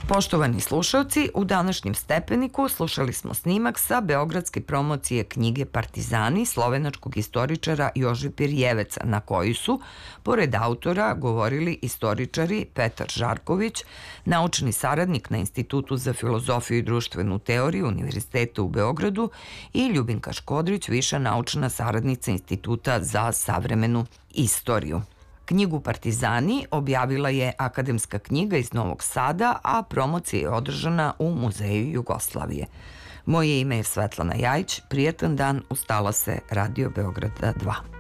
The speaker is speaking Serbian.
Poštovani slušalci, u današnjem Stepeniku slušali smo snimak sa beogradske promocije knjige Partizani slovenačkog istoričara Jože Pirjeveca, na koji su, pored autora, govorili istoričari Petar Žarković, naučni saradnik na Institutu za filozofiju i društvenu teoriju Univerziteta u Beogradu i Ljubinka Škodrić, viša naučna saradnica Instituta za savremenu istoriju. Knjigu Partizani objavila je Akademska knjiga iz Novog Sada, a promocija je održana u Muzeju Jugoslavije. Moje ime je Svetlana Jajić, prijatan dan, ustala se Radio Beograda 2.